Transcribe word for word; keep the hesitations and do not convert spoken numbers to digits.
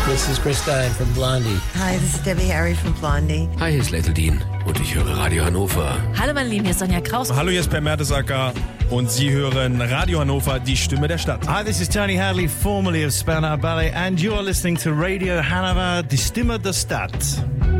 This is Chris Stein from Blondie. Hi, this is Debbie Harry from Blondie. Hi, hier ist Little Dean und ich höre Radio Hannover. Hallo meine Lieben, hier ist Sonja Kraus. Hallo, hier ist Per Mertesacker und Sie hören Radio Hannover, die Stimme der Stadt. Hi, this is Tony Hadley, formerly of Spandau Ballet, and you are listening to Radio Hannover, die Stimme der Stadt.